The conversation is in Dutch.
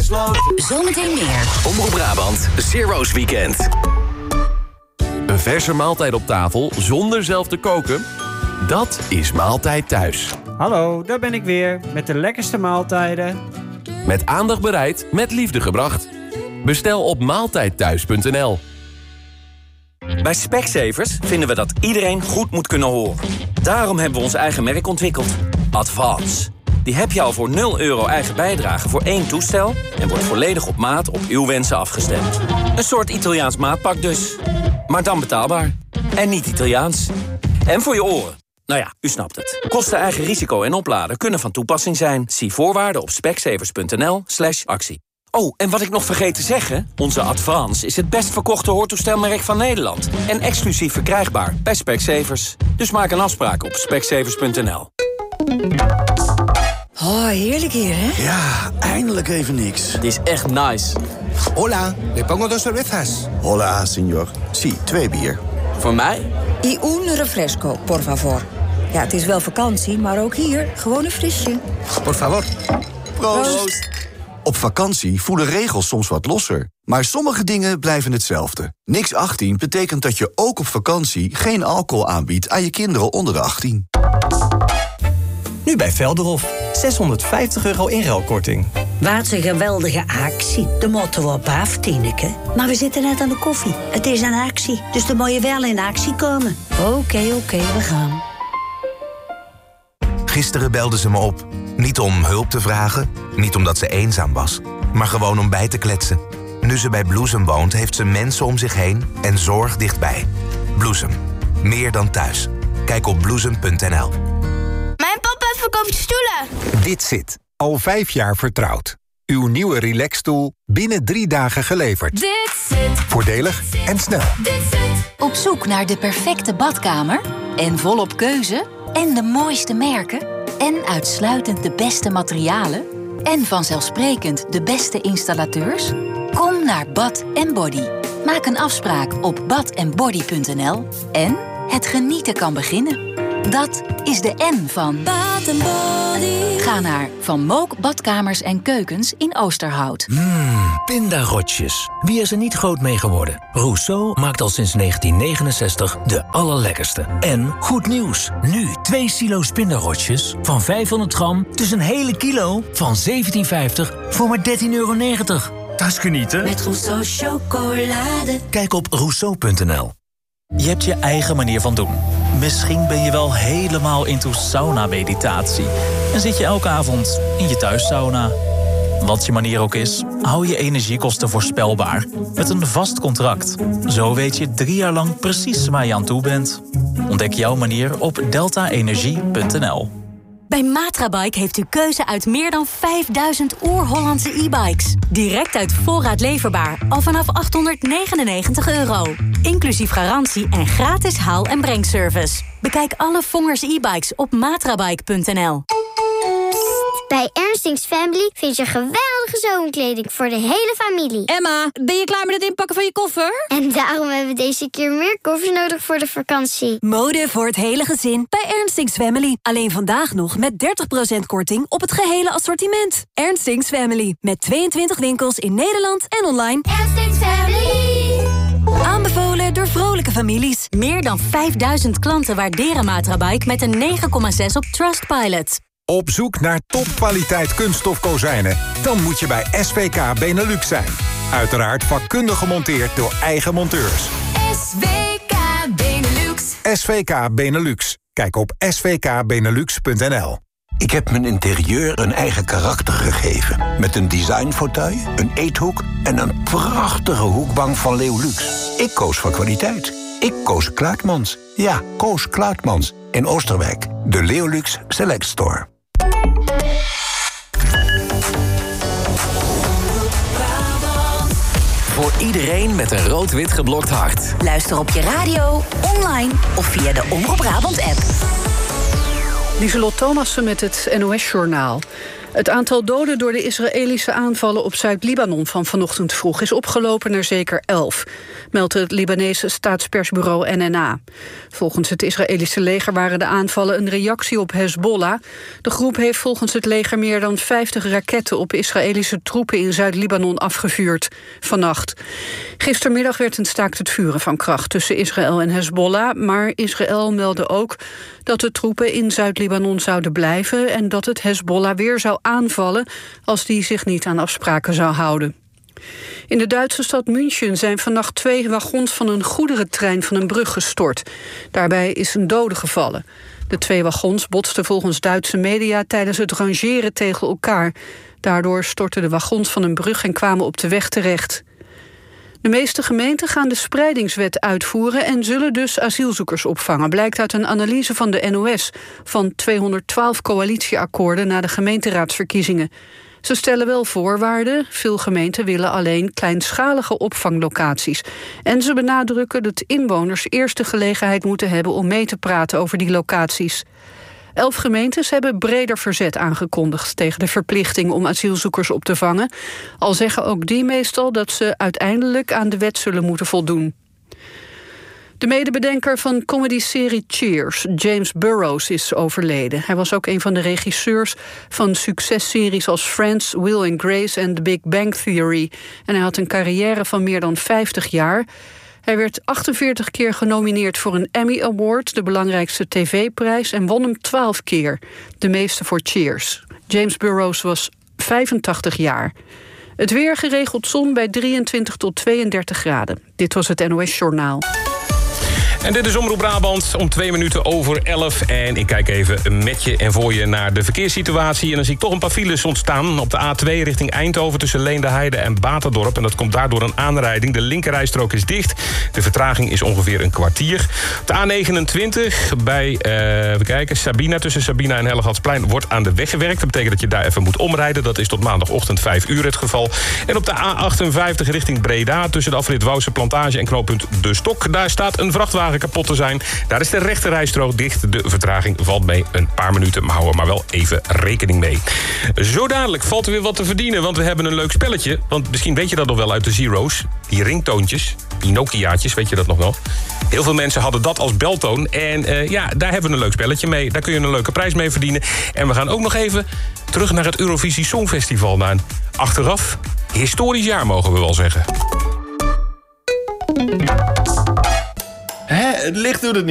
gesloten. Zometeen meer. Omroep Brabant, Zero's Weekend. Een verse maaltijd op tafel zonder zelf te koken? Dat is Maaltijd Thuis. Hallo, daar ben ik weer met de lekkerste maaltijden. Met aandacht bereid, met liefde gebracht. Bestel op maaltijdthuis.nl. Bij Specsavers vinden we dat iedereen goed moet kunnen horen. Daarom hebben we ons eigen merk ontwikkeld. Advance. Die heb je al voor €0 eigen bijdrage voor 1 toestel... en wordt volledig op maat op uw wensen afgestemd. Een soort Italiaans maatpak dus. Maar dan betaalbaar. En niet Italiaans. En voor je oren. Nou ja, u snapt het. Kosten, eigen risico en opladen kunnen van toepassing zijn. Zie voorwaarden op specsavers.nl/actie. Oh, en wat ik nog vergeet te zeggen... onze Advance is het best verkochte hoortoestelmerk van Nederland. En exclusief verkrijgbaar bij Specsavers. Dus maak een afspraak op specsavers.nl. Oh, heerlijk hier, hè? Ja, eindelijk even niks. Het is echt nice. Hola, le pongo 2 cervezas. Hola, señor. Sí, 2 bier. Voor mij? Y un refresco, por favor. Ja, het is wel vakantie, maar ook hier gewoon een frisje. Por favor. Proost. Op vakantie voelen regels soms wat losser. Maar sommige dingen blijven hetzelfde. Niks 18 betekent dat je ook op vakantie geen alcohol aanbiedt aan je kinderen onder de 18. Nu bij Velderhof. €650 inruilkorting. Wat een geweldige actie. De moeten we op af, Tineke. Maar we zitten net aan de koffie. Het is een actie, dus dan moet je wel in actie komen. Oké, we gaan. Gisteren belde ze me op. Niet om hulp te vragen, niet omdat ze eenzaam was... maar gewoon om bij te kletsen. Nu ze bij Bloesem woont, heeft ze mensen om zich heen en zorg dichtbij. Bloesem. Meer dan thuis. Kijk op bloesem.nl. Mijn papa verkoopt stoelen. Dit zit. Al 5 jaar vertrouwd. Uw nieuwe relaxstoel binnen 3 dagen geleverd. Dit zit. Voordelig en snel. Dit zit. Op zoek naar de perfecte badkamer? En volop keuze? En de mooiste merken? En uitsluitend de beste materialen? En vanzelfsprekend de beste installateurs? Kom naar Bad & Body. Maak een afspraak op badandbody.nl. En het genieten kan beginnen. Dat is de N van Bad & Body. Ga naar Van Mook Badkamers en Keukens in Oosterhout. Pindarotjes. Wie is er niet groot mee geworden? Rousseau maakt al sinds 1969 de allerlekkerste. En goed nieuws. Nu 2 silo's pindarotjes van 500 gram... dus een hele kilo van 17,50 voor maar €13,90. Dat is genieten. Met Rousseau chocolade. Kijk op rousseau.nl. Je hebt je eigen manier van doen. Misschien ben je wel helemaal into sauna-meditatie. En zit je elke avond in je thuissauna. Wat je manier ook is, hou je energiekosten voorspelbaar. Met een vast contract. Zo weet je 3 jaar lang precies waar je aan toe bent. Ontdek jouw manier op deltaenergie.nl. Bij Matrabike heeft u keuze uit meer dan 5000 oer-Hollandse e-bikes. Direct uit voorraad leverbaar, al vanaf €899. Inclusief garantie en gratis haal- en brengservice. Bekijk alle Vongers e-bikes op matrabike.nl. Bij Ernstings Family vind je geweldige zomerkleding voor de hele familie. Emma, ben je klaar met het inpakken van je koffer? En daarom hebben we deze keer meer koffers nodig voor de vakantie. Mode voor het hele gezin bij Ernstings Family. Alleen vandaag nog met 30% korting op het gehele assortiment. Ernstings Family. Met 22 winkels in Nederland en online. Ernstings Family. Aanbevolen door vrolijke families. Meer dan 5000 klanten waarderen Matrabike met een 9,6 op Trustpilot. Op zoek naar topkwaliteit kunststof kozijnen? Dan moet je bij SVK Benelux zijn. Uiteraard vakkundig gemonteerd door eigen monteurs. SVK Benelux. SVK Benelux. Kijk op svkbenelux.nl. Ik heb mijn interieur een eigen karakter gegeven. Met een designfauteuil, een eethoek en een prachtige hoekbank van Leolux. Ik koos voor kwaliteit. Ik koos Kluitmans. Ja, koos Kluitmans. In Oosterwijk. De Leolux Select Store. Voor iedereen met een rood-wit geblokt hart. Luister op je radio, online of via de Omroep Brabant app. Lieselot Thomassen met het NOS-journaal. Het aantal doden door de Israëlische aanvallen op Zuid-Libanon van vanochtend vroeg is opgelopen naar zeker 11, meldt het Libanese staatspersbureau NNA. Volgens het Israëlische leger waren de aanvallen een reactie op Hezbollah. De groep heeft volgens het leger meer dan 50 raketten op Israëlische troepen in Zuid-Libanon afgevuurd vannacht. Gistermiddag werd een staakt het vuren van kracht tussen Israël en Hezbollah, maar Israël meldde ook dat de troepen in Zuid-Libanon zouden blijven en dat het Hezbollah weer zou aanvallen als die zich niet aan afspraken zou houden. In de Duitse stad München zijn vannacht 2 wagons van een goederentrein van een brug gestort. Daarbij is een dode gevallen. De 2 wagons botsten volgens Duitse media tijdens het rangeren tegen elkaar. Daardoor stortten de wagons van een brug en kwamen op de weg terecht. De meeste gemeenten gaan de spreidingswet uitvoeren en zullen dus asielzoekers opvangen, blijkt uit een analyse van de NOS van 212 coalitieakkoorden na de gemeenteraadsverkiezingen. Ze stellen wel voorwaarden. Veel gemeenten willen alleen kleinschalige opvanglocaties. En ze benadrukken dat inwoners eerst de gelegenheid moeten hebben om mee te praten over die locaties. 11 gemeentes hebben breder verzet aangekondigd tegen de verplichting om asielzoekers op te vangen. Al zeggen ook die meestal dat ze uiteindelijk aan de wet zullen moeten voldoen. De medebedenker van comedyserie Cheers, James Burrows, is overleden. Hij was ook een van de regisseurs van successeries als Friends, Will and Grace en The Big Bang Theory. En hij had een carrière van meer dan 50 jaar. Hij werd 48 keer genomineerd voor een Emmy Award, de belangrijkste tv-prijs, en won hem 12 keer, de meeste voor Cheers. James Burrows was 85 jaar. Het weer geregeld zon bij 23 tot 32 graden. Dit was het NOS Journaal. En dit is Omroep Brabant om 11:02. En ik kijk even met je en voor je naar de verkeerssituatie. En dan zie ik toch een paar files ontstaan. Op de A2 richting Eindhoven tussen Leendeheide en Baterdorp. En dat komt daardoor een aanrijding. De linkerrijstrook is dicht. De vertraging is ongeveer een kwartier. Op de A29 bij Sabina, tussen Sabina en Hellegatsplein wordt aan de weg gewerkt. Dat betekent dat je daar even moet omrijden. Dat is tot maandagochtend 5 uur het geval. En op de A58 richting Breda tussen de afrit Wouwse Plantage en knooppunt De Stok. Daar staat een vrachtwagen kapot te zijn. Daar is de rechterrijstrook dicht. De vertraging valt mee een paar minuten, maar hou er maar wel even rekening mee. Zo dadelijk valt er weer wat te verdienen, want we hebben een leuk spelletje. Want misschien weet je dat nog wel uit de Zero's. Die ringtoontjes, die Nokiaatjes, weet je dat nog wel? Heel veel mensen hadden dat als beltoon. En daar hebben we een leuk spelletje mee. Daar kun je een leuke prijs mee verdienen. En we gaan ook nog even terug naar het Eurovisie Songfestival. Na een achteraf historisch jaar, mogen we wel zeggen. Het licht doet het niet.